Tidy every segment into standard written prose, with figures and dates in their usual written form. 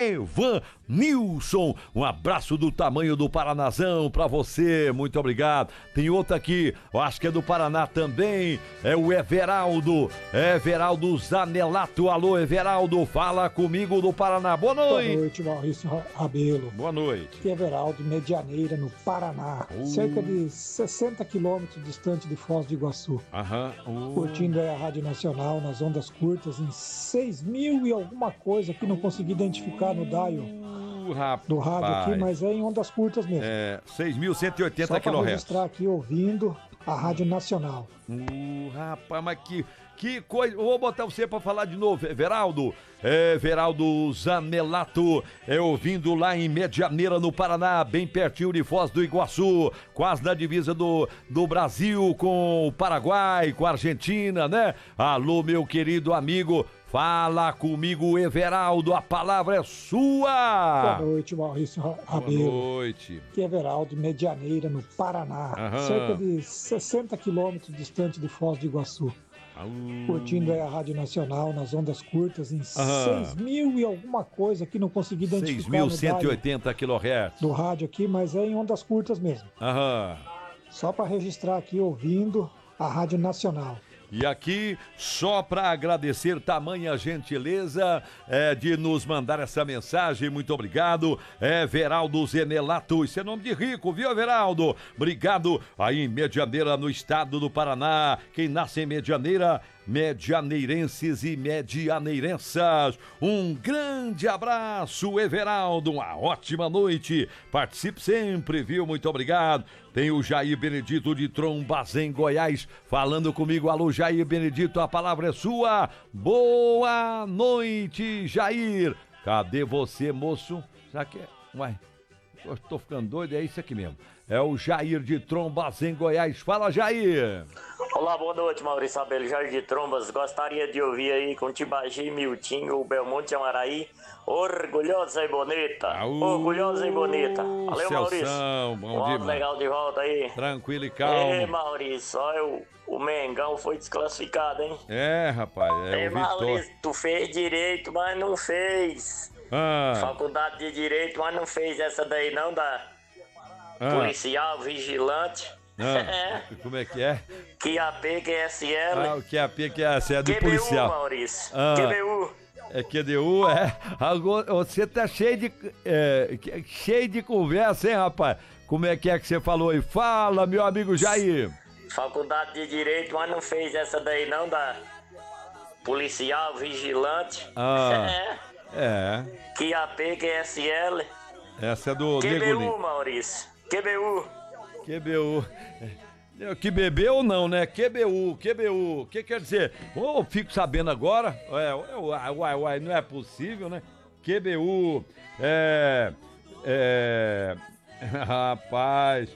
Evanilson. Um abraço do tamanho do Paranazão pra você, muito obrigado. Tem outro aqui, eu acho que é do Paraná também, é o Everaldo Zanelato. Alô, Everaldo, fala comigo do Paraná. Boa noite. Boa noite, Maurício Rabelo. Boa noite. Aqui é Everaldo, Medianeira, no Paraná, cerca de 60 quilômetros distante de Foz do Iguaçu. Curtindo aí a Rádio Nacional nas ondas curtas em 6.000 e alguma coisa que não consegui identificar no dial do rádio aqui, mas é em ondas curtas mesmo. 6.180 Só para kHz. registrar aqui ouvindo a Rádio Nacional. Rapaz, mas que coisa. Eu vou botar você pra falar de novo, Everaldo. Everaldo Zanelato, ouvindo lá em Medianeira, no Paraná, bem pertinho de Foz do Iguaçu, quase na divisa do Brasil com o Paraguai, com a Argentina, né? Alô, meu querido amigo. Fala comigo, Everaldo, a palavra é sua! Boa noite, Maurício Rabelo. Boa noite. Aqui é Everaldo, Medianeira, no Paraná, cerca de 60 quilômetros distante de Foz do Iguaçu. Curtindo aí a Rádio Nacional nas ondas curtas em 6.000 e alguma coisa que não consegui identificar 6.180 kHz. do rádio aqui, mas é em ondas curtas mesmo. Só para registrar aqui ouvindo a Rádio Nacional. E aqui, só para agradecer tamanha gentileza de nos mandar essa mensagem, muito obrigado, Everaldo Zanelato, isso é nome de rico, viu, Everaldo? Obrigado, aí em Medianeira, no estado do Paraná, quem nasce em Medianeira, medianeirenses e medianeirensas, um grande abraço, Everaldo, uma ótima noite, participe sempre, viu, muito obrigado. Tem o Jair Benedito de Trombazém, Goiás, falando comigo. Alô, Jair Benedito, a palavra é sua. Boa noite, Jair. Cadê você, moço? Será que é? Uai, eu tô ficando doido, é isso aqui mesmo. É o Jair de Trombazém, Goiás. Fala, Jair. Olá, boa noite, Maurício Rabelo, Jair de Trombas. Gostaria de ouvir aí com Tibagi, Miltinho, o Belmonte Amaraí. Orgulhosa e bonita. Orgulhosa e bonita. Valeu, Maurício. Bom dia, legal de volta aí. Tranquilo e calmo. Maurício, olha, o Mengão foi desclassificado, hein? Rapaz, o Maurício, tu fez direito, mas não fez. Faculdade de direito, mas não fez essa daí não, da policial, vigilante. Como é que é? QAP, QSL. O QAP, QSL do QBU, policial. Maurício. QBU. É QDU, Agora, você tá cheio de conversa, hein, rapaz? Como é que você falou aí? Fala, meu amigo Jair. Faculdade de Direito, mas não fez essa daí não, da policial, vigilante. QAP, QSL. Essa é do QBU, Maurício. QBU. Que bebeu ou não, né? QBU. O que quer dizer? Eu fico sabendo agora. Uai, não é possível, né? QBU. Rapaz.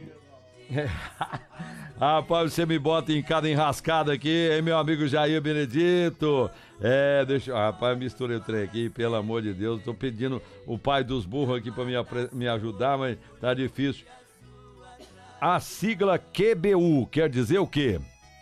Rapaz, você me bota em cada enrascada aqui, hein, meu amigo Jair Benedito? Rapaz, misturei o trem aqui, pelo amor de Deus. Tô pedindo o pai dos burros aqui pra me ajudar, mas tá difícil. A sigla QBU quer dizer o quê?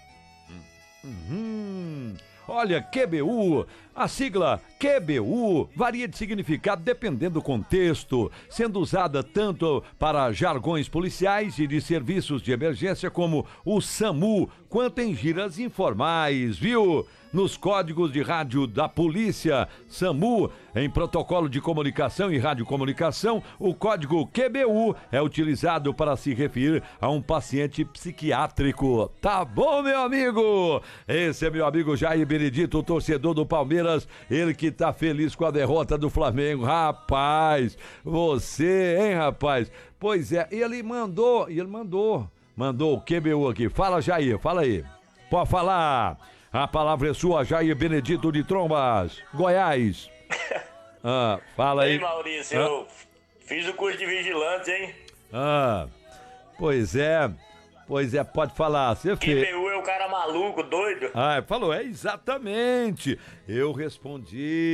Olha, QBU, a sigla QBU varia de significado dependendo do contexto, sendo usada tanto para jargões policiais e de serviços de emergência como o SAMU, quanto em gírias informais, viu? Nos códigos de rádio da polícia, SAMU, em protocolo de comunicação e radiocomunicação, o código QBU é utilizado para se referir a um paciente psiquiátrico. Tá bom, meu amigo? Esse é meu amigo Jair Benedito, torcedor do Palmeiras, ele que tá feliz com a derrota do Flamengo. Rapaz, você, hein, rapaz? Pois é, ele mandou o QBU aqui. Fala, Jair, fala aí. Pode falar. A palavra é sua, Jair Benedito de Trombas, Goiás. Fala aí. Ei, Maurício, eu fiz o curso de vigilante, hein? Pois é, pode falar. Você fez. QBU é o cara maluco, doido. Falou, exatamente. Eu respondi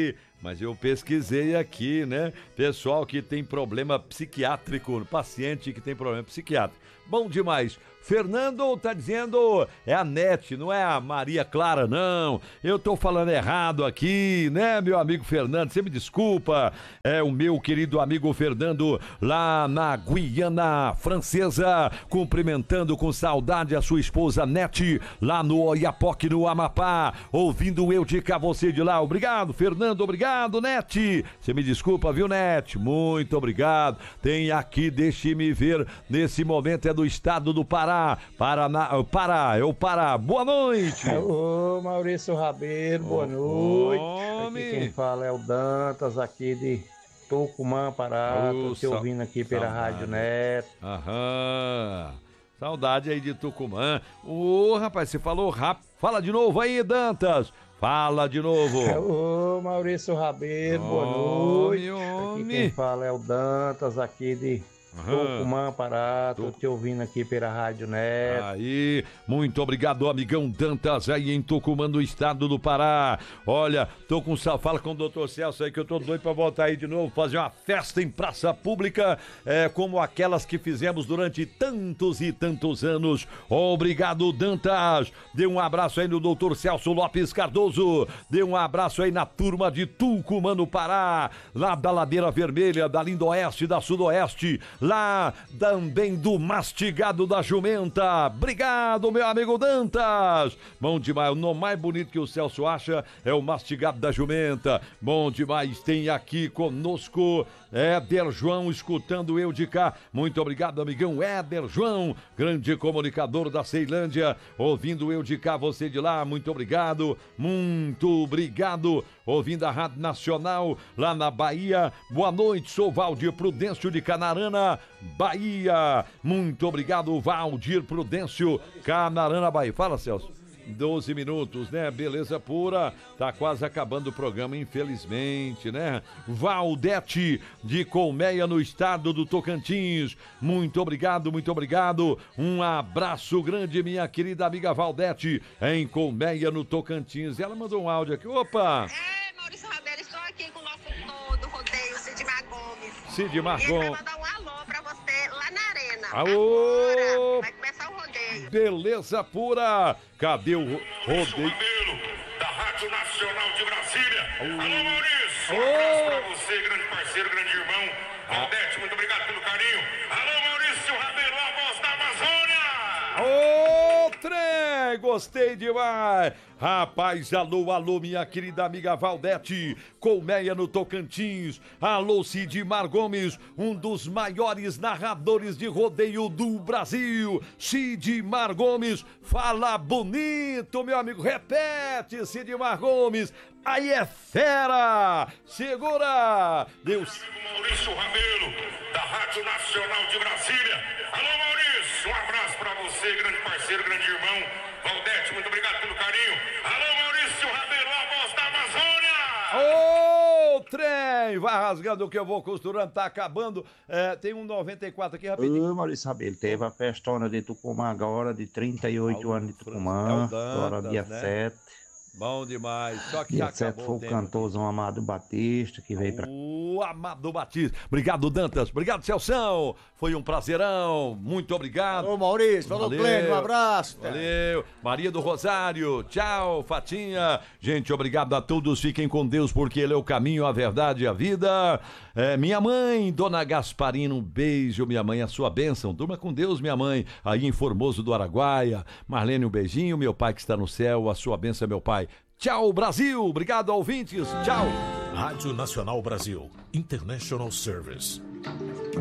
Mas eu pesquisei aqui, né? Pessoal que tem problema psiquiátrico, paciente que tem problema psiquiátrico. Bom demais. Fernando tá dizendo, é a Nete, não é a Maria Clara, não. Eu tô falando errado aqui, né, meu amigo Fernando? Você me desculpa. É o meu querido amigo Fernando, lá na Guiana Francesa, cumprimentando com saudade a sua esposa Nete, lá no Oiapoque, no Amapá, ouvindo eu de cá, você de lá. Obrigado, Fernando, obrigado, Nete. Você me desculpa, viu, Nete? Muito obrigado. Tem aqui, deixe-me ver, nesse momento é do estado do Pará. Pará. Boa noite. Ô, Maurício Rabelo, boa noite. Aqui quem fala é o Dantas, aqui de Tucumã, Pará. Tô te ouvindo aqui pela Rádio Neto. Aham. Saudade aí de Tucumã. Ô, rapaz, você falou rápido. Fala de novo aí, Dantas. Fala de novo. Ô, Maurício Rabelo, boa noite. Aqui quem fala é o Dantas, aqui de Tucumã, Pará, tô te ouvindo aqui pela Rádio Neto. Aí, muito obrigado, amigão Dantas, aí em Tucumã, no estado do Pará. Olha, tô com fala com o doutor Celso aí que eu tô doido pra voltar aí de novo, fazer uma festa em praça pública, como aquelas que fizemos durante tantos e tantos anos. Obrigado, Dantas. Dê um abraço aí no doutor Celso Lopes Cardoso. Dê um abraço aí na turma de Tucumã, no Pará, lá da Ladeira Vermelha, da Lindoeste, da Sudoeste, lá também do Mastigado da Jumenta. Obrigado, meu amigo Dantas. Bom demais, o nome mais bonito que o Celso acha é o Mastigado da Jumenta. Bom demais, tem aqui conosco Éder João, escutando eu de cá. Muito obrigado, amigão Éder João, grande comunicador da Ceilândia, ouvindo eu de cá, você de lá. Muito obrigado, ouvindo a Rádio Nacional lá na Bahia. Boa noite, sou Valdir Prudêncio de Canarana, Bahia. Muito obrigado, Valdir Prudêncio, Canarana, Bahia. Fala, Celso. 12 minutos, né? Beleza pura. Tá quase acabando o programa, infelizmente, né? Valdete de Colmeia, no estado do Tocantins. Muito obrigado. Um abraço grande, minha querida amiga Valdete, em Colmeia, no Tocantins. Ela mandou um áudio aqui. Opa! Maurício Rabelo, estou aqui com o nosso do rodeio, Sidmar Gomes. Sidmar Gomes. E ele vai mandar um alô pra você lá na arena. Agora vai começar o rodeio. Beleza pura. Cadê o rodeio? Rabelo, da Rádio Nacional de Brasília. Alô, Maurício. Um abraço pra você, grande parceiro, grande irmão. Valdete, muito obrigado pelo carinho. Alô, Maurício Rabelo, a voz da Amazônia. Ô, trem, gostei demais. Rapaz, alô, minha querida amiga Valdete, Colmeia, no Tocantins. Alô, Sidmar Gomes, um dos maiores narradores de rodeio do Brasil. Sidmar Gomes, fala bonito, meu amigo. Repete, Sidmar Gomes. Aí é fera. Segura. Deus. Maurício Rabelo, da Rádio Nacional de Brasília. Alô, Maurício, um abraço pra você, grande parceiro, grande irmão. Valdete, muito obrigado pelo carinho. Alô, Maurício Rabelo, a voz da Amazônia. Ô, trem, vai rasgando que eu vou costurando, tá acabando. Tem um 94 aqui rapidinho. Ô, Maurício Rabelo, teve a festona de Tucumã agora, de 38 anos de Tucumã, agora dia 7. Bom demais, só que dia já 7 acabou foi o cantorzão Amado Batista, que veio pra... O Amado Batista. Obrigado, Dantas. Obrigado, Celção. Foi um prazerão. Muito obrigado. Ô, Maurício. Falou, Clênio. Um abraço. Valeu. Maria do Rosário. Tchau, Fatinha. Gente, obrigado a todos. Fiquem com Deus, porque Ele é o caminho, a verdade e a vida. Minha mãe, Dona Gasparina, um beijo, minha mãe, a sua bênção. Durma com Deus, minha mãe, aí em Formoso do Araguaia. Marlene, um beijinho. Meu pai que está no céu, a sua bênção, meu pai. Tchau, Brasil. Obrigado, ouvintes. Tchau. Rádio Nacional Brasil. International Service.